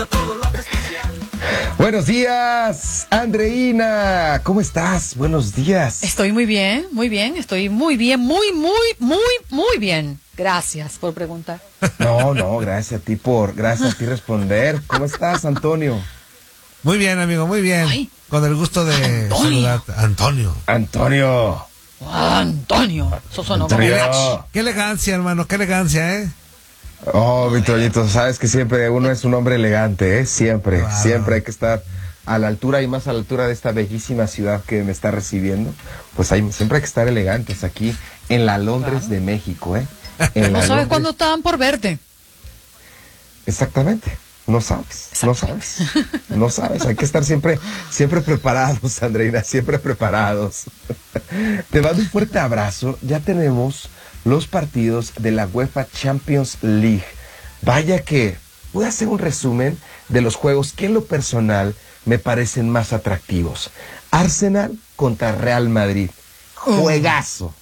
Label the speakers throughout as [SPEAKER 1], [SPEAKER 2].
[SPEAKER 1] Buenos días, Andreina. ¿Cómo estás? Buenos días.
[SPEAKER 2] Estoy muy bien, estoy muy bien, muy bien. Gracias por preguntar.
[SPEAKER 1] No, gracias a ti responder. ¿Cómo estás, Antonio?
[SPEAKER 3] Muy bien, amigo, muy bien.
[SPEAKER 2] Ay,
[SPEAKER 3] con el gusto de saludarte. Antonio.
[SPEAKER 1] Antonio.
[SPEAKER 2] Eso sonó como
[SPEAKER 1] Antonio.
[SPEAKER 3] Qué elegancia, hermano, qué elegancia, ¿eh?
[SPEAKER 1] Oh, mi Toñito, sabes que siempre uno es un hombre elegante, ¿eh? Siempre hay que estar a la altura y más a la altura de esta bellísima ciudad que me está recibiendo. Pues siempre hay que estar elegantes aquí en la Londres de México, ¿eh?
[SPEAKER 2] No sabes cuándo estaban por verte.
[SPEAKER 1] Exactamente. No sabes, hay que estar siempre preparados, Andreina, siempre preparados. Te mando un fuerte abrazo, ya tenemos los partidos de la UEFA Champions League. Vaya que voy a hacer un resumen de los juegos que en lo personal me parecen más atractivos. Arsenal contra Real Madrid, juegazo,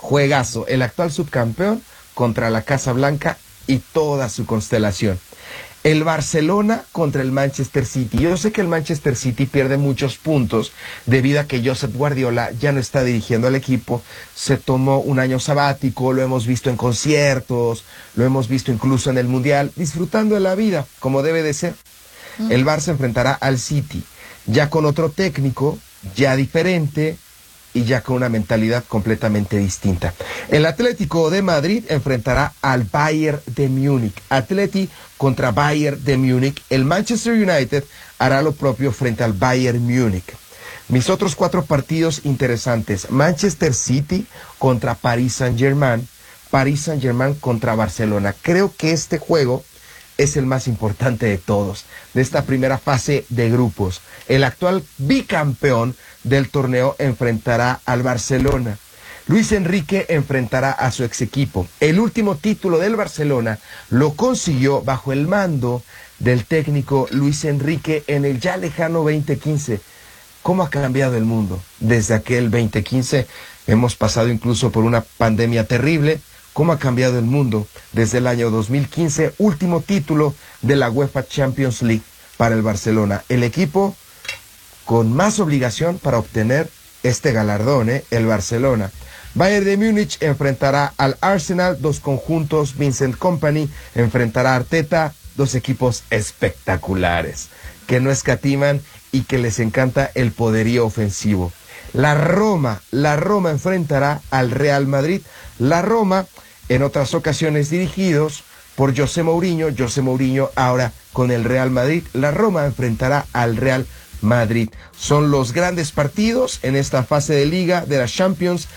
[SPEAKER 1] el actual subcampeón contra la Casa Blanca y toda su constelación. El Barcelona contra el Manchester City. Yo sé que el Manchester City pierde muchos puntos debido a que Josep Guardiola ya no está dirigiendo al equipo. Se tomó un año sabático, lo hemos visto en conciertos, lo hemos visto incluso en el Mundial, disfrutando de la vida, como debe de ser. El Barça enfrentará al City, ya con otro técnico, ya diferente y ya con una mentalidad completamente distinta. El Atlético de Madrid enfrentará al Bayern de Múnich. Atleti contra Bayern de Múnich. El Manchester United hará lo propio frente al Bayern Múnich. Mis otros 4 partidos interesantes. Manchester City contra Paris Saint-Germain. Paris Saint-Germain contra Barcelona. Creo que este juego es el más importante de todos, de esta primera fase de grupos. El actual bicampeón del torneo enfrentará al Barcelona. Luis Enrique enfrentará a su ex equipo. El último título del Barcelona lo consiguió bajo el mando del técnico Luis Enrique en el ya lejano 2015. ¿Cómo ha cambiado el mundo? Desde aquel 2015 hemos pasado incluso por una pandemia terrible. ¿Cómo ha cambiado el mundo desde el año 2015? Último título de la UEFA Champions League para el Barcelona. El equipo con más obligación para obtener este galardón, el Barcelona. Bayern de Múnich enfrentará al Arsenal, 2 conjuntos. Vincent Kompany enfrentará a Arteta, 2 equipos espectaculares, que no escatiman y que les encanta el poderío ofensivo. La Roma enfrentará al Real Madrid. La Roma, en otras ocasiones dirigidos por José Mourinho ahora con el Real Madrid. La Roma enfrentará al Real Madrid. Son los grandes partidos en esta fase de liga de la Champions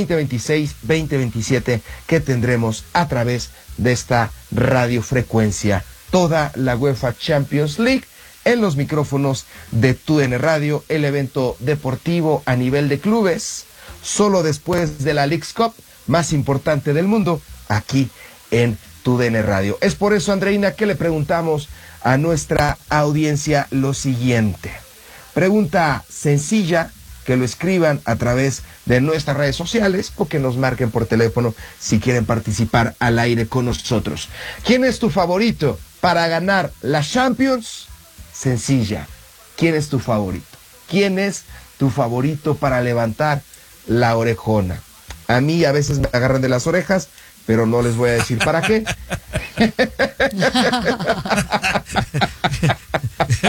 [SPEAKER 1] 2026-2027 que tendremos a través de esta radiofrecuencia. Toda la UEFA Champions League en los micrófonos de TUDN Radio, el evento deportivo a nivel de clubes, solo después de la Leagues Cup más importante del mundo, aquí en TUDN Radio. Es por eso, Andreina, que le preguntamos a nuestra audiencia lo siguiente. Pregunta sencilla, que lo escriban a través de nuestras redes sociales o que nos marquen por teléfono si quieren participar al aire con nosotros. ¿Quién es tu favorito para ganar la Champions? Sencilla. ¿Quién es tu favorito? ¿Quién es tu favorito para levantar la orejona? A mí a veces me agarran de las orejas, pero no les voy a decir para qué.